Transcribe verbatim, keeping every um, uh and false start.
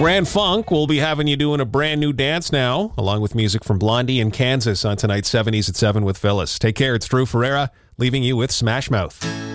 Grand Funk will be having you doing a brand new dance now, along with music from Blondie and Kansas on tonight's seventies at seven with Phyllis. Take care. It's Drew Ferreira, leaving you with Smash Mouth.